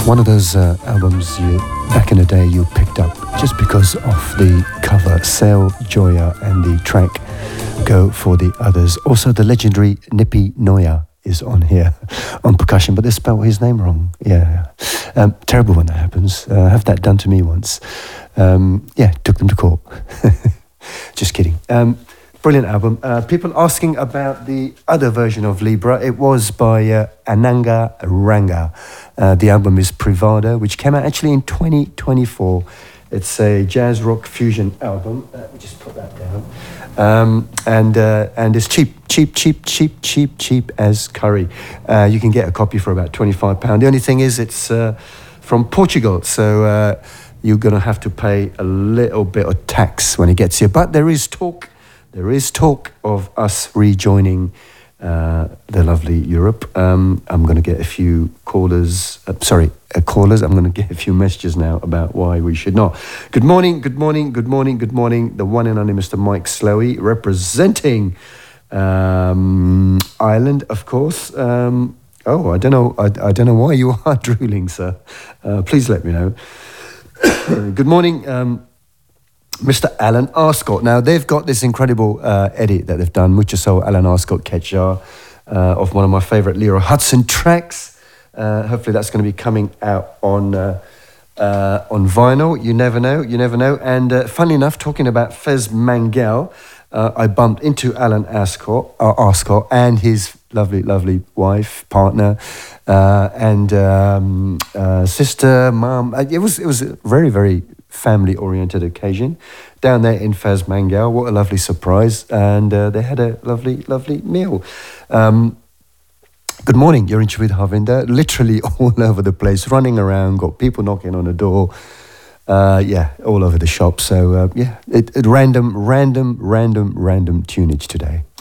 One of those albums back in the day you picked up just because of the cover, Sail Joya, and the track Go for the Others. Also the legendary Nippy Noya is on here on percussion, but they spelled his name wrong. Yeah. Terrible when that happens. Have that done to me once. Took them to court. Just kidding. Brilliant album. People asking about the other version of Libra. It was by Ananga Ranga. The album is Privada, which came out actually in 2024. It's a jazz rock fusion album. Let me just put that down. And it's cheap as curry. You can get a copy for about £25. The only thing is it's from Portugal, so you're going to have to pay a little bit of tax when it gets here. But there is talk of us rejoining the lovely Europe. I'm going to get a few callers. I'm going to get a few messages now about why we should not. Good morning. The one and only Mr. Mike Slowey, representing Ireland, of course. I don't know why you are drooling, sir. Please let me know. Good morning, Mr. Alan Arscott. Now, they've got this incredible edit that they've done, Mucho Soul, Alan Arscott Ketjar, of one of my favourite Leroy Hudson tracks. Hopefully that's going to be coming out on vinyl. You never know. And funnily enough, talking about Fez Mangel, I bumped into Alan Arscott and his lovely wife, partner, and sister, mum. It was a very, very family-oriented occasion down there in Fez Mangel. What a lovely surprise. And they had a lovely meal. Good morning, you're in with Harvinder. Literally all over the place, running around, got people knocking on the door. All over the shop. So, random tunage today.